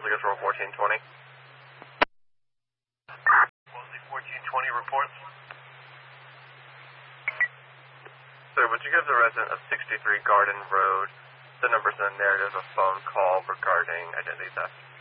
Wellesley, control 1420. Wellesley 1420 reports. Sir, would you give the resident of 63 Garden Road the numbers and narrative of phone call regarding identity theft?